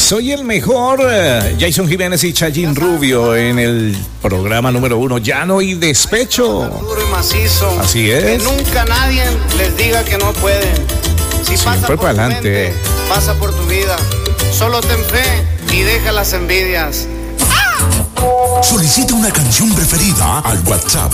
Soy el mejor. Jason Jiménez y Chayín Rubio en el programa número 1, Llano y Despecho. Duro y macizo. Así es. Que nunca nadie les diga que no pueden. Si Siempre pasa por para tu adelante. mente, pasa por tu vida. Solo ten fe y deja las envidias. Solicita una canción preferida al WhatsApp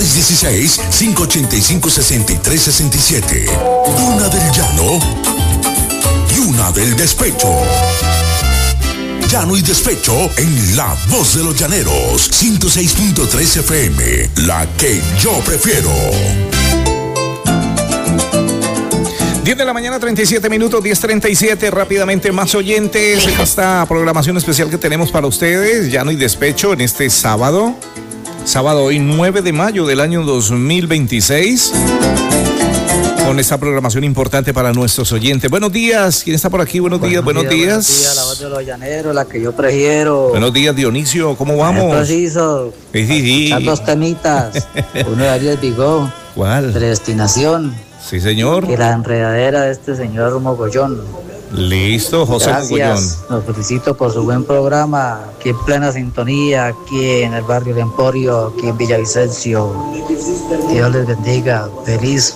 316-585-6367. Una del llano y una del despecho. Llano y Despecho en La Voz de los Llaneros, 106.3 FM, la que yo prefiero. 10 de la mañana, 37 minutos, 10:37, rápidamente más oyentes en esta programación especial que tenemos para ustedes, Llano y Despecho, en este sábado hoy 9 de mayo del año 2026, con esta programación importante para nuestros oyentes. Buenos días, ¿quién está por aquí? Buenos días. Buenos días, La Voz de los Llaneros, la que yo prefiero. Buenos días, Dionisio, ¿cómo vamos? Preciso. Sí. Dos temitas. Uno de Ariel Vigó. ¿Cuál? Predestinación. Sí, señor. Y la enredadera de este señor Mogollón. Listo, José Mogollón. Gracias, los felicito por su buen programa, aquí en plena sintonía, aquí en el barrio de Emporio, aquí en Villavicencio. Dios les bendiga, feliz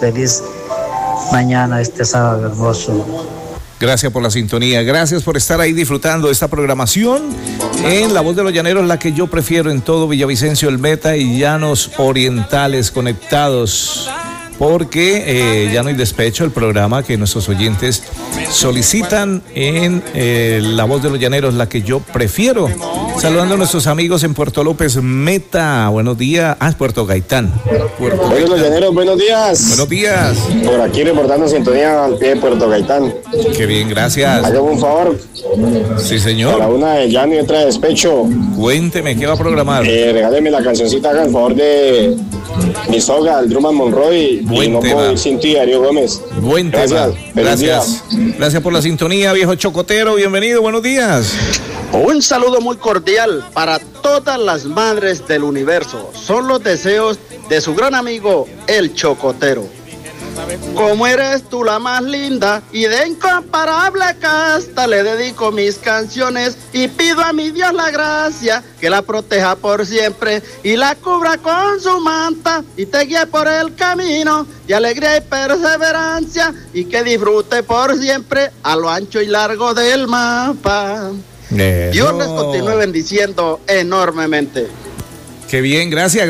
mañana este sábado hermoso. Gracias por la sintonía, gracias por estar ahí disfrutando de esta programación en La Voz de los Llaneros, la que yo prefiero en todo Villavicencio, el Meta y Llanos Orientales conectados. Porque Llano y Despecho, el programa que nuestros oyentes solicitan en La Voz de los Llaneros, la que yo prefiero. Saludando a nuestros amigos en Puerto López Meta. Buenos días. Puerto Gaitán. Buenos los Llaneros, buenos días. Buenos días. Por aquí reportando sintonía al pie de Puerto Gaitán. Qué bien, gracias. Hágame un favor. Sí, señor. Para una de Llano y otra de Despecho. Cuénteme, ¿qué va a programar? Regáleme la cancioncita, haga el favor de mi soga, el Drummond Monroy. Buen y no tema. puedo ir sin ti, Darío Gómez. Buen Gracias. tema. Gracias. Gracias por la sintonía, viejo chocotero. Bienvenido, buenos días. Un saludo muy cordial para todas las madres del universo. Son los deseos de su gran amigo, el Chocotero. Como eres tú la más linda y de incomparable casta, le dedico mis canciones y pido a mi Dios la gracia que la proteja por siempre y la cubra con su manta y te guíe por el camino de alegría y perseverancia y que disfrute por siempre a lo ancho y largo del mapa. Dios les continúe bendiciendo enormemente. Qué bien, gracias.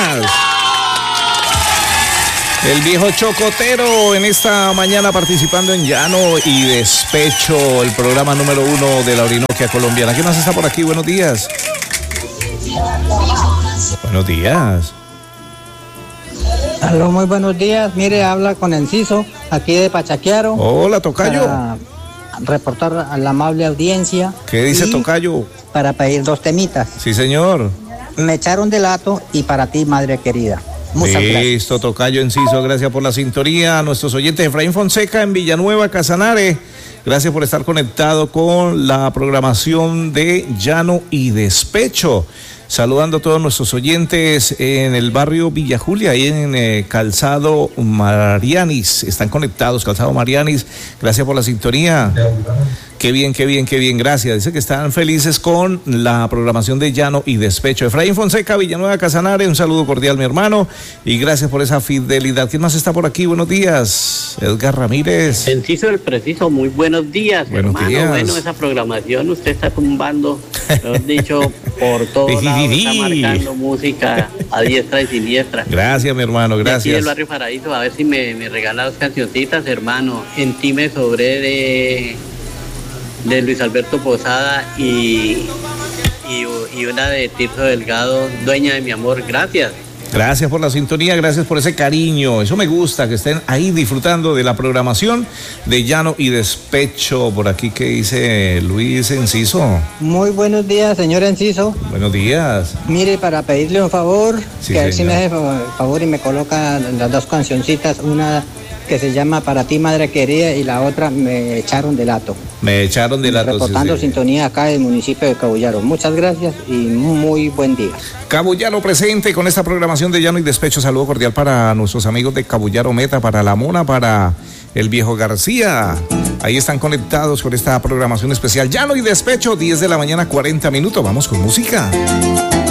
El viejo chocotero en esta mañana participando en Llano y Despecho, el programa número 1 de la Orinoquia colombiana. ¿Quién más está por aquí? Buenos días. Buenos días. Aló, muy buenos días. Mire, habla con Enciso, aquí de Pachaquiaro. Hola, tocayo. Para reportar a la amable audiencia. ¿Qué dice tocayo? Para pedir dos temitas. Sí, señor. Me echaron de lato y para ti, madre querida. Muchas gracias. Listo, tocayo Enciso, gracias por la sintonía. A nuestros oyentes, Efraín Fonseca en Villanueva, Casanare, gracias por estar conectado con la programación de Llano y Despecho. Saludando a todos nuestros oyentes en el barrio Villa Julia, ahí en Calzado Marianis. Están conectados, Calzado Marianis. Gracias por la sintonía. Qué bien, gracias. Dice que están felices con la programación de Llano y Despecho. Efraín Fonseca, Villanueva, Casanare, un saludo cordial, mi hermano, y gracias por esa fidelidad. ¿Quién más está por aquí? Buenos días. Edgar Ramírez. Enciso el Preciso, muy buenos días, buenos hermano. Días. Bueno, esa programación usted está tumbando, lo he dicho, por todos lados, está marcando música a diestra y siniestra. Gracias, mi hermano, gracias. Y aquí del barrio Paraíso, a ver si me regala dos cancioncitas, hermano. En ti me sobré de Luis Alberto Posada y una de Tirso Delgado, Dueña de mi amor. Gracias. Gracias por la sintonía, gracias por ese cariño. Eso me gusta, que estén ahí disfrutando de la programación de Llano y Despecho. Por aquí, ¿qué dice Luis Enciso? Muy buenos días, señor Enciso. Buenos días. Mire, para pedirle un favor, sí, que a ver si me hace señor. favor y me coloca las dos cancioncitas, una que se llama Para ti, madre querida, y la otra Me echaron de lato. Me echaron de lato. Reportando sintonía acá del municipio de Cabullaro. Muchas gracias y muy buen día. Cabullaro presente con esta programación de Llano y Despecho. Saludo cordial para nuestros amigos de Cabullaro Meta, para La Mona, para el viejo García. Ahí están conectados con esta programación especial. Llano y Despecho, 10 de la mañana, 40 minutos. Vamos con música.